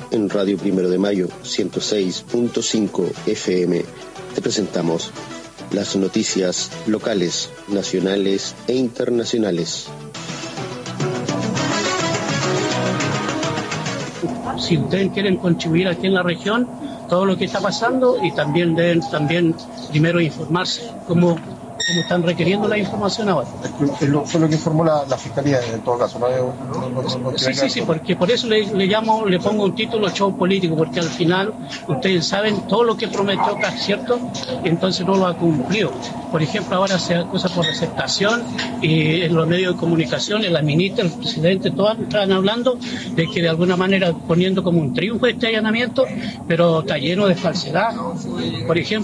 en Radio Primero de Mayo 106.5 FM te presentamos las noticias locales, nacionales e internacionales. Si ustedes quieren contribuir aquí en la región, todo lo que está pasando, y también deben primero informarse cómo están requiriendo la información ahora. Fue lo que informó la Fiscalía en todo caso, ¿no? Sí, porque por eso le pongo un título show político, porque al final ustedes saben todo lo que prometió, ¿cierto? Entonces no lo ha cumplido. Por ejemplo, ahora se hace cosas por aceptación, y en los medios de comunicación, la ministra, el presidente, todos están hablando de que de alguna manera poniendo como un triunfo este allanamiento, pero está lleno de falsedad. Por ejemplo,